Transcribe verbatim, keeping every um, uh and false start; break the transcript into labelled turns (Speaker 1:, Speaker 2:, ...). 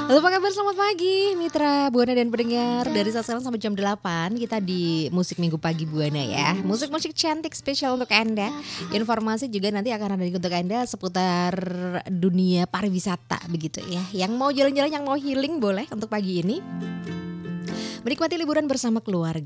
Speaker 1: Halo, apa kabar? Selamat pagi Mitra Buana dan pendengar. Dari saat sekarang sampai jam delapan kita di Musik Minggu Pagi Buana ya. Musik-musik cantik spesial untuk Anda. Informasi juga nanti akan ada untuk Anda seputar dunia pariwisata begitu ya. Yang mau jalan-jalan, yang mau healing boleh untuk pagi ini menikmati liburan bersama keluarga.